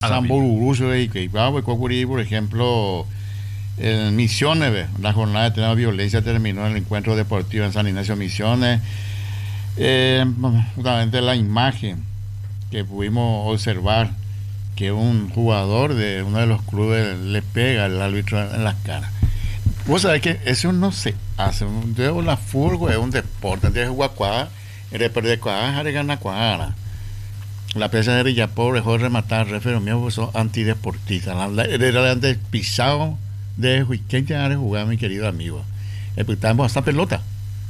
Samborurú, y por ejemplo, en Misiones, la jornada de tema de violencia terminó en el encuentro deportivo en San Ignacio Misiones. Justamente la imagen que pudimos observar que un jugador de uno de los clubes le pega al árbitro en las caras. Vos sabés que eso no se hace. La fútbol es un deporte. Entonces, Guacuá, el perder Cuaja, le gana Cuajara. La prensa de Rilla Pobre dejó de rematar, refiero mío, pues son antideportistas. Era antes pisado de ¿quién te de jugar, mi querido amigo? Estamos hasta pelota.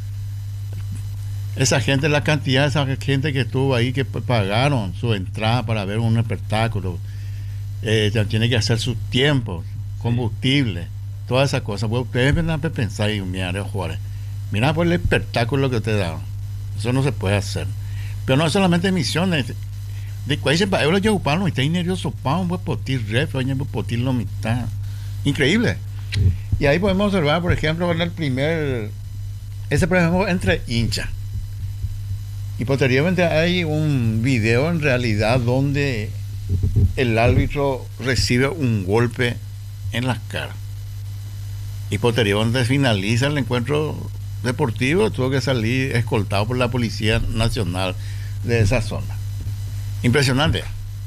Esa gente, la cantidad de esa gente que estuvo ahí, que pagaron su entrada para ver un espectáculo, tiene que hacer sus tiempos, combustible, todas esas cosas. Pues ustedes van a pensar y mirar, jugar. Mira por el espectáculo que ustedes dan. Eso no se puede hacer. Pero no solamente Misiones. De cuáles eu lo palo, está nervioso, un buen potir ref, un buen potir la mitad. Increíble. Y ahí podemos observar, por ejemplo, ese por ejemplo, entre hinchas. Y posteriormente hay un video en realidad donde el árbitro recibe un golpe en las caras. Y posteriormente finaliza el encuentro deportivo, tuvo que salir escoltado por la Policía Nacional de esa zona. Impresionante.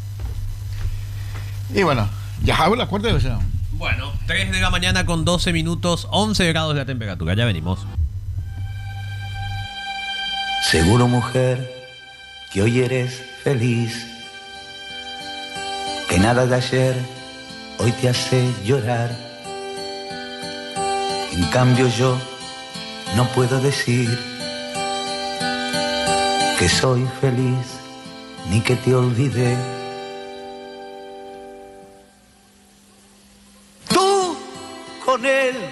Y bueno, ya hago la cuarta de. Bueno, 3 de la mañana con 12 minutos, 11 grados la temperatura, ya venimos. Seguro, mujer, que hoy eres feliz, que nada de ayer hoy te hace llorar. En cambio yo no puedo decir que soy feliz ni que te olvidé. Tú con él